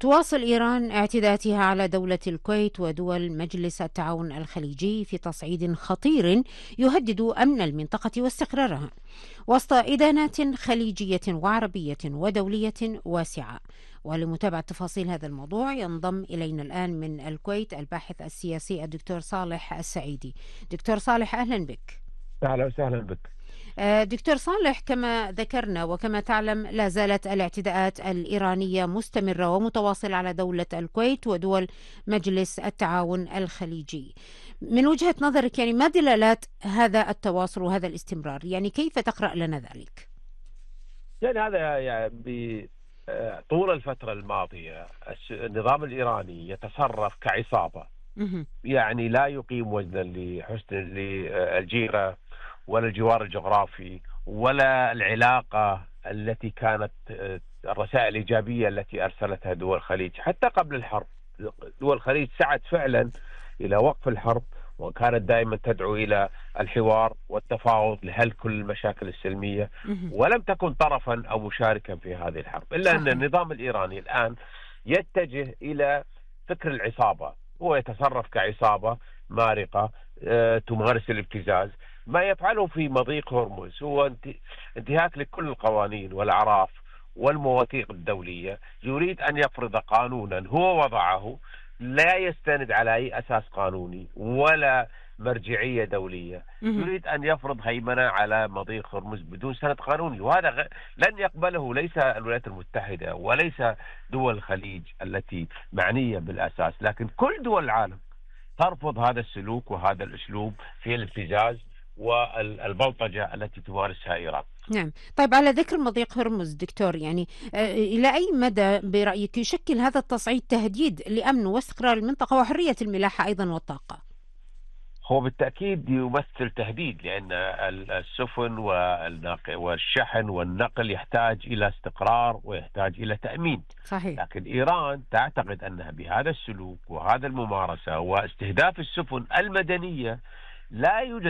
تواصل إيران اعتداءاتها على دولة الكويت ودول مجلس التعاون الخليجي في تصعيد خطير يهدد أمن المنطقة واستقرارها وسط إدانات خليجية وعربية ودولية واسعة. ولمتابعة تفاصيل هذا الموضوع ينضم إلينا الآن من الكويت الباحث السياسي الدكتور صالح السعيدي. دكتور صالح، أهلا بك. أهلا وسهلا بك. دكتور صالح، كما ذكرنا وكما تعلم لا زالت الاعتداءات الإيرانية مستمرة ومتواصلة على دولة الكويت ودول مجلس التعاون الخليجي. من وجهة نظرك يعني ما دلالات هذا التواصل وهذا الاستمرار؟ يعني كيف تقرأ لنا ذلك؟ يعني هذا طول الفترة الماضية النظام الإيراني يتصرف كعصابة، يعني لا يقيم وزنا لحسن للجيرة ولا الجوار الجغرافي ولا العلاقة التي كانت الرسائل الإيجابية التي أرسلتها دول الخليج حتى قبل الحرب. دول الخليج سعت فعلا إلى وقف الحرب، وكانت دائما تدعو إلى الحوار والتفاوض لحل كل المشاكل السلمية، ولم تكن طرفا أو مشاركا في هذه الحرب. إلا أن النظام الإيراني الآن يتجه إلى فكر العصابة، هو يتصرف كعصابة مارقة تمارس الابتزاز. ما يفعله في مضيق هرمز هو انتهاك لكل القوانين والأعراف والمواثيق الدولية. يريد أن يفرض قانونا هو وضعه، لا يستند على أي أساس قانوني ولا مرجعية دولية. يريد أن يفرض هيمنة على مضيق هرمز بدون سند قانوني، وهذا لن يقبله ليس الولايات المتحدة وليس دول الخليج التي معنية بالأساس، لكن كل دول العالم ترفض هذا السلوك وهذا الأسلوب في الابتزاز والبلطجة التي تمارسها إيران. نعم. طيب، على ذكر مضيق هرمز دكتور، يعني إلى أي مدى برأيك يشكل هذا التصعيد تهديد لأمن واستقرار المنطقة وحرية الملاحة أيضا والطاقة؟ هو بالتأكيد يمثل تهديد، لأن السفن والشحن والنقل يحتاج إلى استقرار ويحتاج إلى تأمين. صحيح. لكن إيران تعتقد أنها بهذا السلوك وهذا الممارسة واستهداف السفن المدنية لا يوجد